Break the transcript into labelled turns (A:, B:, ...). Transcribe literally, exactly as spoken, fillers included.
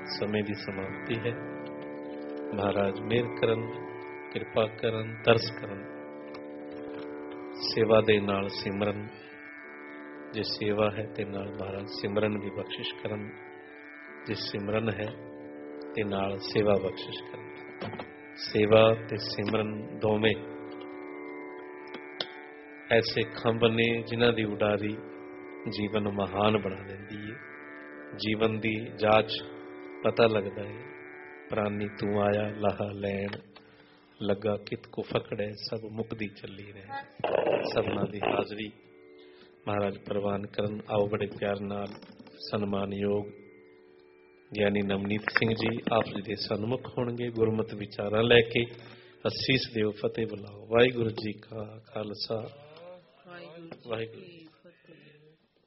A: ਸਮੇਂ ਦੀ ਸਮਾਪਤੀ ਹੈ। ਮਹਾਰਾਜ ਮਿਹਰ ਕਰਨ, ਕਿਰਪਾ ਕਰਨ, ਤਰਸ ਕਰਨ। ਸੇਵਾ ਦੇ ਨਾਲ ਸਿਮਰਨ, ਜੇ ਸੇਵਾ ਹੈ ਤੇ ਨਾਲ ਮਹਾਰਾਜ ਸਿਮਰਨ ਵੀ ਬਖਸ਼ਿਸ਼ ਕਰਨ, ਜੇ ਸਿਮਰਨ ਹੈ ਤੇ ਨਾਲ ਸੇਵਾ ਬਖਸ਼ਿਸ਼ ਕਰਨ। ਸੇਵਾ ਤੇ ਸਿਮਰਨ ਦੋਵੇਂ ਐਸੇ ਖੰਭ ਨੇ ਜਿਨ੍ਹਾਂ ਦੀ ਉਡਾਰੀ ਜੀਵਨ ਨੂੰ ਮਹਾਨ ਬਣਾ ਦਿੰਦੀ ਹੈ। ਜੀਵਨ ਦੀ ਜਾਂਚ ਪਤਾ ਲੱਗਦਾ ਹੈ, ਪ੍ਰਾਨੀ ਤੂੰ ਆਇਆ ਲਾਹਾ ਲੈਣ, ਲੱਗਾ ਕਿਤ ਕੋ ਫਕੜੈ, ਸਭ ਮੁਕਦੀ ਚੱਲੀ ਰਹਿ। ਸਭਨਾਂ ਦੀ ਹਾਜ਼ਰੀ ਮਹਾਰਾਜ ਪ੍ਰਵਾਨ ਕਰਨ। ਆਓ ਬੜੇ ਪਿਆਰ ਨਾਲ ਸਨਮਾਨਯੋਗ ਗਿਆਨੀ ਨਵਨੀਤ ਸਿੰਘ ਜੀ ਆਪ ਜੀ ਦੇ ਸਨਮੁਖ ਹੋਣਗੇ। ਗੁਰਮਤਿ ਵਿਚਾਰਾਂ ਲੈ ਕੇ ਅਸੀਸ ਦਿਓ, ਫਤਿਹ ਬੁਲਾਓ। ਵਾਹਿਗੁਰੂ ਜੀ ਕਾ ਖਾਲਸਾ, ਵਾਹਿਗੁਰੂ।